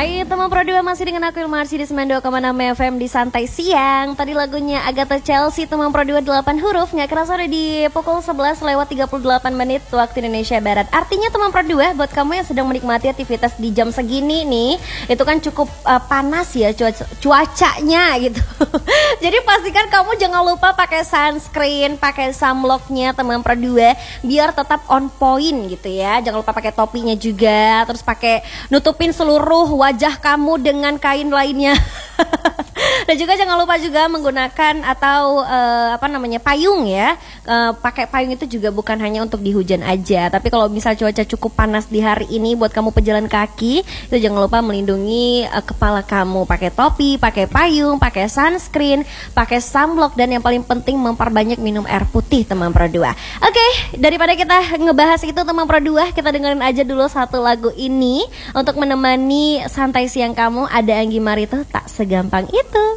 Hai teman Pro 2, masih dengan aku Ilma Arsy di 92,6 FM di Santai Siang. Tadi lagunya Agatha Chelsea, teman Pro 2 8 huruf. Gak kerasa udah di pukul 11 lewat 38 menit waktu Indonesia Barat. Artinya teman Pro 2, buat kamu yang sedang menikmati aktivitas di jam segini nih, itu kan cukup panas ya cuacanya gitu. Jadi pastikan kamu jangan lupa pakai sunscreen, pakai sunblocknya teman Pro 2, biar tetap on point gitu ya. Jangan lupa pakai topinya juga, terus pakai nutupin seluruh wajah kamu dengan kain lainnya. Dan juga jangan lupa juga menggunakan atau payung ya. Pakai payung itu juga bukan hanya untuk di hujan aja, tapi kalau misal cuaca cukup panas di hari ini buat kamu pejalan kaki, itu jangan lupa melindungi kepala kamu, pakai topi, pakai payung, pakai sunscreen, pakai sunblock, dan yang paling penting memperbanyak minum air putih teman Pro 2. Oke, daripada kita ngebahas itu teman Pro 2, kita dengerin aja dulu satu lagu ini untuk menemani santai siang kamu. Ada Anggi Marito, Tak Segampang Itu.